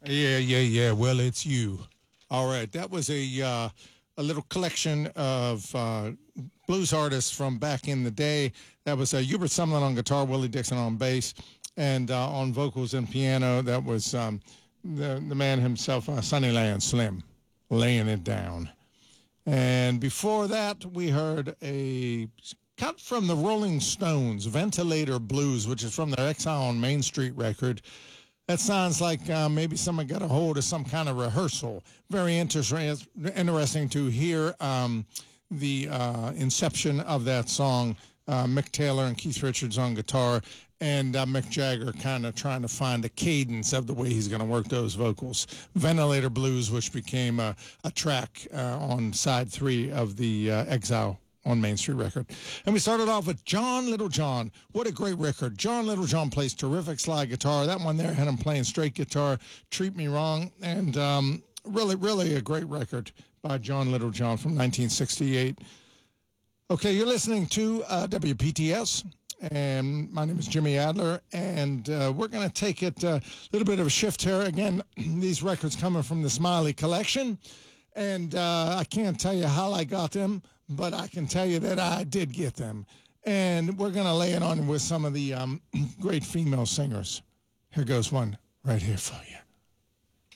Yeah. Well, it's you. All right. That was a little collection of blues artists from back in the day. That was Hubert Sumlin on guitar, Willie Dixon on bass, and on vocals and piano, that was the man himself, Sonny Land Slim, laying it down. And before that, we heard a cut from the Rolling Stones, Ventilator Blues, which is from their Exile on Main Street record. That sounds like maybe someone got a hold of some kind of rehearsal. Very interesting to hear the inception of that song. Mick Taylor and Keith Richards on guitar, and Mick Jagger kind of trying to find a cadence of the way he's going to work those vocals. Ventilator Blues, which became a track on side 3 of the Exile on Main Street record. And we started off with John Littlejohn. What a great record. John Littlejohn plays terrific slide guitar. That one there had him playing straight guitar, Treat Me Wrong, and really a great record by John Littlejohn from 1968. Okay, you're listening to WPTS, and my name is Jimmy Adler, and we're going to take it a little bit of a shift here. Again, these records coming from the Smiley Collection, and I can't tell you how I got them, but I can tell you that I did get them. And we're going to lay it on with some of the great female singers. Here goes one right here for you.